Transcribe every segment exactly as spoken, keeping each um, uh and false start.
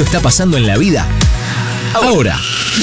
Esto está pasando en la vida ahora.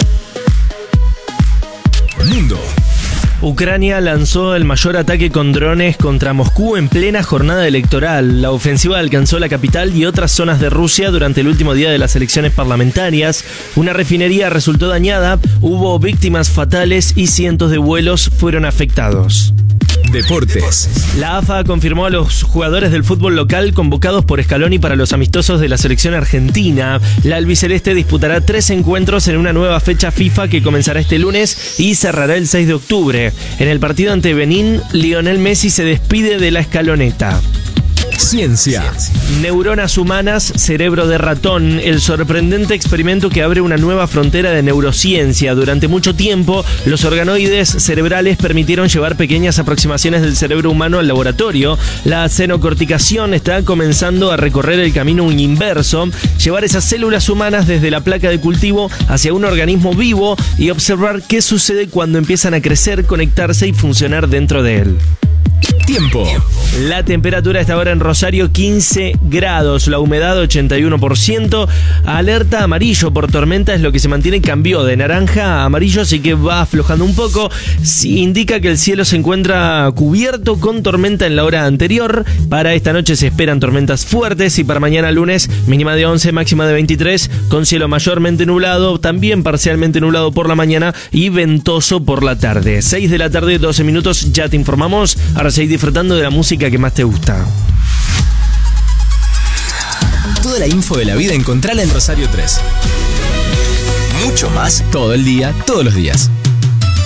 Mundo. Ucrania lanzó el mayor ataque con drones contra Moscú en plena jornada electoral. La ofensiva alcanzó la capital y otras zonas de Rusia durante el último día de las elecciones parlamentarias. Una refinería resultó dañada, hubo víctimas fatales y cientos de vuelos fueron afectados. Deportes. La A F A confirmó a los jugadores del fútbol local convocados por Scaloni para los amistosos de la selección argentina. La albiceleste disputará tres encuentros en una nueva fecha FIFA que comenzará este lunes y cerrará el seis de octubre. En el partido ante Benín, Lionel Messi se despide de la escaloneta. Ciencia. Neuronas humanas, cerebro de ratón, el sorprendente experimento que abre una nueva frontera de neurociencia. Durante mucho tiempo, los organoides cerebrales permitieron llevar pequeñas aproximaciones del cerebro humano al laboratorio. La xenocorticación está comenzando a recorrer el camino inverso, llevar esas células humanas desde la placa de cultivo hacia un organismo vivo y observar qué sucede cuando empiezan a crecer, conectarse y funcionar dentro de él. Tiempo. La temperatura está ahora en Rosario quince grados, la humedad ochenta y uno por ciento, alerta amarillo por tormenta es lo que se mantiene, cambió de naranja a amarillo, así que va aflojando un poco. Sí, indica que el cielo se encuentra cubierto con tormenta en la hora anterior. Para esta noche se esperan tormentas fuertes y para mañana lunes mínima de once, máxima de veintitrés, con cielo mayormente nublado, también parcialmente nublado por la mañana y ventoso por la tarde. seis de la tarde, doce minutos, ya te informamos. Ahora seguí disfrutando de la música que más te gusta. Toda la info de la vida encontrala en Rosario tres. Mucho más todo el día, todos los días.